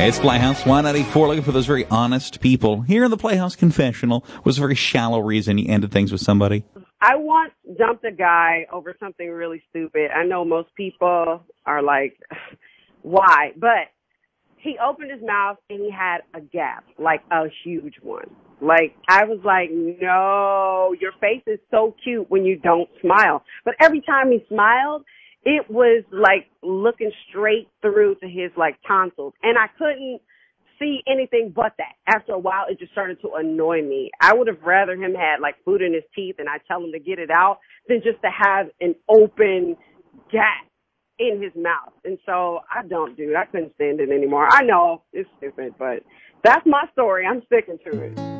It's Playhouse 194, looking for those very honest people. Here in the Playhouse Confessional was a very shallow reason you ended things with somebody. I once dumped a guy over something really stupid. I know most people are like, why? But he opened his mouth and he had a gap, like a huge one. Like, I was like, no, your face is so cute when you don't smile. But every time he smiled, it was like looking straight through to his like tonsils. And I couldn't see anything but that. After a while, it just started to annoy me. I would have rather him had like food in his teeth and I tell him to get it out than just to have an open gap in his mouth. And so I couldn't stand it anymore. I know it's stupid, but that's my story. I'm sticking to it.